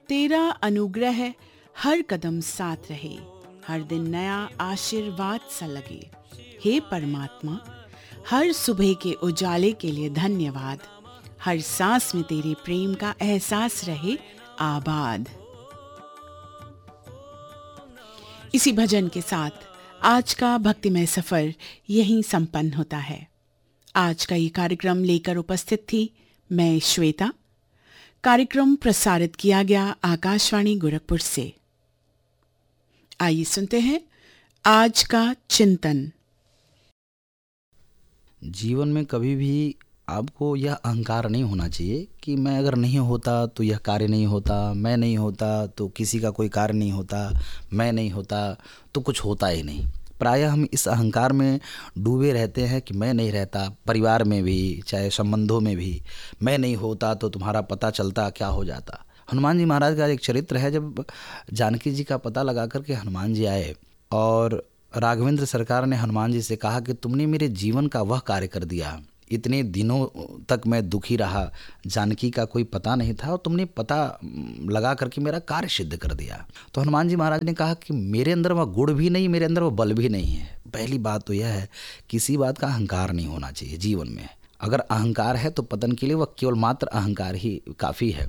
तेरा अनुग्रह हर कदम साथ रहे, हर दिन नया आशीर्वाद सा लगे। हे परमात्मा, हर सुबह के उजाले के लिए धन्यवाद। हर सांस में तेरे प्रेम का एहसास रहे आबाद। इसी भजन के साथ आज का भक्तिमय सफर यहीं संपन्न होता है। आज का ये कार्यक्रम लेकर उपस्थित थी मैं श्वेता। कार्यक्रम प्रसारित किया गया आकाशवाणी गोरखपुर से। आइए सुनते हैं आज का चिंतन। जीवन में कभी भी आपको यह अहंकार नहीं होना चाहिए कि मैं अगर नहीं होता तो यह कार्य नहीं होता, मैं नहीं होता तो किसी का कोई कार्य नहीं होता, मैं नहीं होता तो कुछ होता ही नहीं। प्रायः हम इस अहंकार में डूबे रहते हैं कि मैं नहीं रहता। परिवार में भी, चाहे संबंधों में भी, मैं नहीं होता तो तुम्हारा पता चलता क्या हो जाता। हनुमान जी महाराज का एक चरित्र है, जब जानकी जी का पता लगा करके हनुमान जी आए और राघवेंद्र सरकार ने हनुमान जी से कहा कि तुमने मेरे जीवन का वह कार्य कर दिया। इतने दिनों तक मैं दुखी रहा, जानकी का कोई पता नहीं था और तुमने पता लगा करके मेरा कार्य सिद्ध कर दिया। तो हनुमान जी महाराज ने कहा कि मेरे अंदर वह गुण भी नहीं, मेरे अंदर वह बल भी नहीं है। पहली बात तो यह है, किसी बात का अहंकार नहीं होना चाहिए जीवन में। अगर अहंकार है तो पतन के लिए वह केवल मात्र अहंकार ही काफ़ी है।